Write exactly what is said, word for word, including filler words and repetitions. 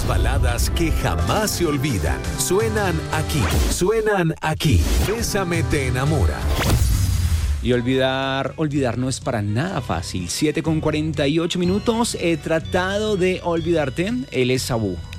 baladas que jamás se olvidan. Suenan aquí, suenan aquí. Bésame te enamora. Y olvidar, olvidar no es para nada fácil. siete con cuarenta y ocho minutos. He tratado de olvidarte. Él es Sabú.